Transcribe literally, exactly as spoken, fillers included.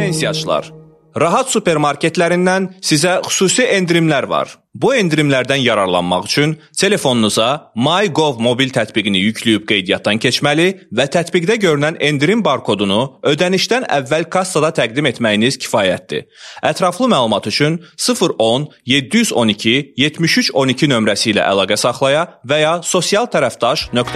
Pensiyaçılar, Rahat supermarketlərindən sizə xüsusi endirimlər var. Bu endirimlərdən yararlanmaq üçün telefonunuza MyGov mobil tətbiqini yükləyib qeydiyyatdan keçməli və tətbiqdə görünən endirim barkodunu ödənişdən əvvəl kassada təqdim etməyiniz kifayətdir. Ətraflı məlumat üçün sıfır on yeddi yüz on iki yetmiş üç on iki nömrəsi ilə əlaqə saxlaya və ya sosial tərəfdaş nöqtə